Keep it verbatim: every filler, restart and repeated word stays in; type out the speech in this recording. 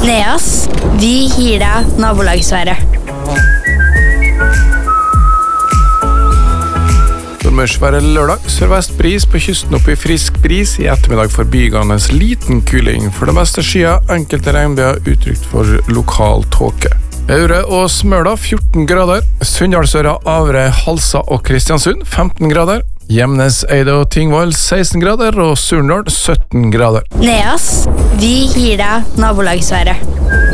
Neas, vi gir deg nabolagsværet. Nordmørsværet lørdag, sørvest bris på kysten opp i frisk bris. I ettermiddag for bygående liten kuling. For det meste skyer, enkelte regnbyger utrygt for lokal tåke. Aure og Smøla fjorten grader. Sunndalsøra, Avre, Halsa og Kristiansund femten grader. Gjemnes, Eide og Tingvoll seksten grader og Surndal sytten grader. Neas, vi gir deg nabolagsværet.